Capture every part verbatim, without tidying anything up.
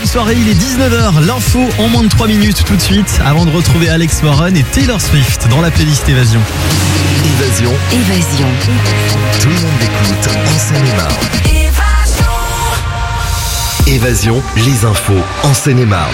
bonne soirée, il est dix-neuf heures, l'info en moins de trois minutes tout de suite, avant de retrouver Alex Warren et Taylor Swift dans la playlist Évasion. Évasion. Évasion. Tout le monde l'écoute en Seine-et-Marne. Évasion, les infos en Seine-et-Marne.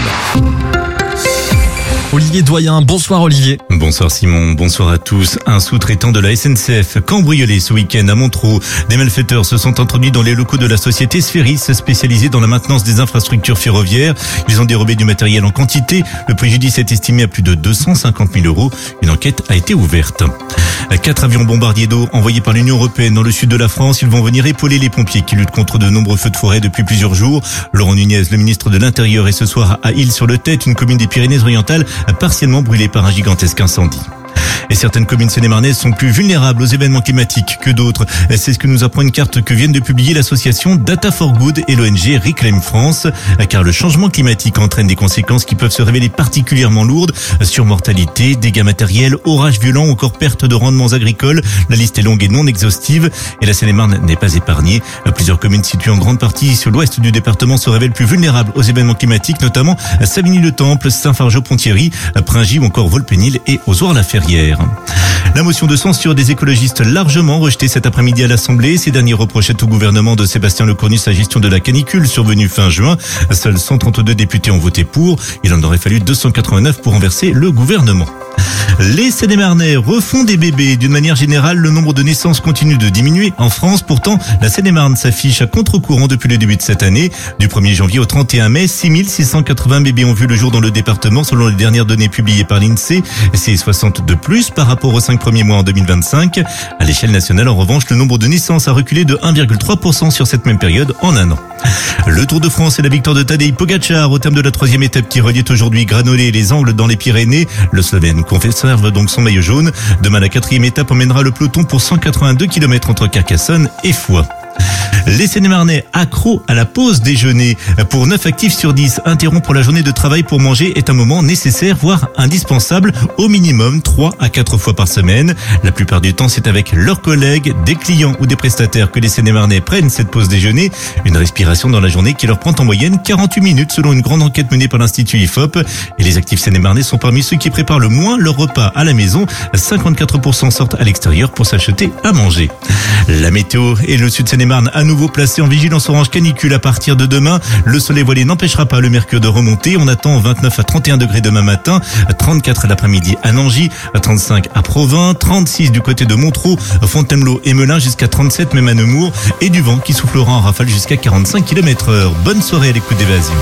Olivier Doyen, bonsoir Olivier. Bonsoir Simon, bonsoir à tous. Un sous-traitant de la S N C F cambriolé ce week-end à Montereau. Des malfaiteurs se sont introduits dans les locaux de la société Sphéris, spécialisée dans la maintenance des infrastructures ferroviaires. Ils ont dérobé du matériel en quantité. Le préjudice est estimé à plus de deux cent cinquante mille euros. Une enquête a été ouverte. Quatre avions bombardiers d'eau envoyés par l'Union européenne dans le sud de la France. Ils vont venir épauler les pompiers qui luttent contre de nombreux feux de forêt depuis plusieurs jours. Laurent Nunez, le ministre de l'Intérieur, est ce soir à Ille-sur-le-Tête, une commune des Pyrénées-Orientales partiellement brûlée par un gigantesque incendie. Et certaines communes seine-et-marnaises sont plus vulnérables aux événements climatiques que d'autres. C'est ce que nous apprend une carte que viennent de publier l'association Data for Good et l'O N G Reclaim France. Car le changement climatique entraîne des conséquences qui peuvent se révéler particulièrement lourdes. Surmortalité, dégâts matériels, orages violents ou encore perte de rendements agricoles. La liste est longue et non exhaustive. Et la Seine-et-Marne n'est pas épargnée. Plusieurs communes situées en grande partie sur l'ouest du département se révèlent plus vulnérables aux événements climatiques, notamment Savigny-le-Temple, Saint-Fargeau-Ponthierry, Pringy ou encore Volpénil et Ozoir-la-Ferrière. La motion de censure des écologistes largement rejetée cet après-midi à l'Assemblée. Ces derniers reprochaient au gouvernement de Sébastien Lecornu sa gestion de la canicule survenue fin juin. Seuls cent trente-deux députés ont voté pour. Il en aurait fallu deux cent quatre-vingt-neuf pour renverser le gouvernement. Les Seine-et-Marnais refont des bébés. D'une manière générale, le nombre de naissances continue de diminuer en France. Pourtant, la Seine-et-Marne s'affiche à contre-courant depuis le début de cette année. Du premier janvier au trente et un mai, six mille six cent quatre-vingts bébés ont vu le jour dans le département selon les dernières données publiées par l'INSEE. C'est soixante de plus par rapport aux cinq premiers mois en deux mille vingt-cinq. À l'échelle nationale, en revanche, le nombre de naissances a reculé de un virgule trois pour cent sur cette même période en un an. Le Tour de France et la victoire de Tadej Pogačar au terme de la troisième étape qui reliait aujourd'hui Granollers et les Angles dans les Pyrénées. Le Slovène conserve donc son maillot jaune. Demain, la quatrième étape emmènera le peloton pour cent quatre-vingt-deux kilomètres entre Carcassonne et Foix. Les Seine-et-Marnais accros à la pause déjeuner. Pour neuf actifs sur dix, interrompre la journée de travail pour manger est un moment nécessaire, voire indispensable, au minimum trois à quatre fois par semaine. La plupart du temps, c'est avec leurs collègues, des clients ou des prestataires que les Seine-et-Marnais prennent cette pause déjeuner. Une respiration dans la journée qui leur prend en moyenne quarante-huit minutes selon une grande enquête menée par l'Institut I F O P. Et les actifs Seine-et-Marnais sont parmi ceux qui préparent le moins leur repas à la maison. cinquante-quatre pour cent sortent à l'extérieur pour s'acheter à manger. La météo et le sud Seine-et-Marne à nouveau placé en vigilance orange canicule à partir de demain. Le soleil voilé n'empêchera pas le mercure de remonter. On attend vingt-neuf à trente et un degrés demain matin, trente-quatre à l'après-midi à Nangy, trente-cinq à Provins, trente-six du côté de Montereau, Fontainebleau et Melun jusqu'à trente-sept même à Nemours et du vent qui soufflera en rafale jusqu'à quarante-cinq kilomètres heure. Bonne soirée à l'écoute d'Évasion.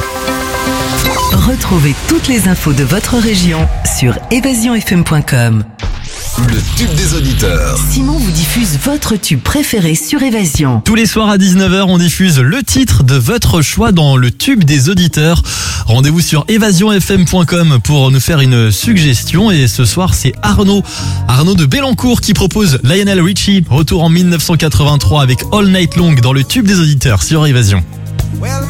Retrouvez toutes les infos de votre région sur évasion f m point com. Le tube des auditeurs. Simon vous diffuse votre tube préféré sur Évasion. Tous les soirs à dix-neuf heures, on diffuse le titre de votre choix dans le tube des auditeurs. Rendez-vous sur évasion f m point com pour nous faire une suggestion. Et ce soir, c'est Arnaud, Arnaud de Bellancourt qui propose Lionel Richie. Retour en mille neuf cent quatre-vingt-trois avec All Night Long dans le tube des auditeurs sur Évasion.